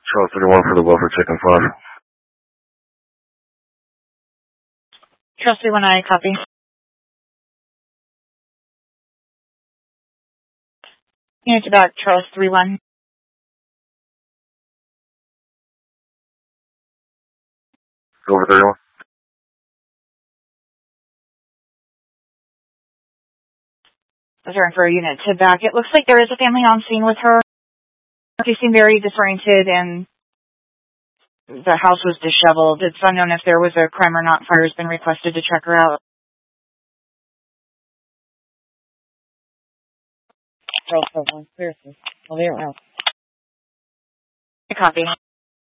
Charles 31 for the welfare check and 5. Charles 31, I copy. Unit to back, Charles 31. Over 31. Return for a unit to back. It looks like there is a family on scene with her. They seem very disoriented and the house was disheveled. It's unknown if there was a crime or not. Fire has been requested to check her out. Charles 31, seriously. I'll be around. Copy.